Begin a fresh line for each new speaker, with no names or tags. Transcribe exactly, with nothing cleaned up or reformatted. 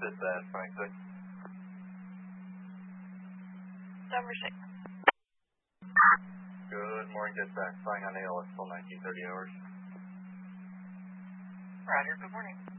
dispatch, Frank six.
Number six.
Good morning, dispatch. Flying on A L S till nineteen thirty hours.
Roger, good morning.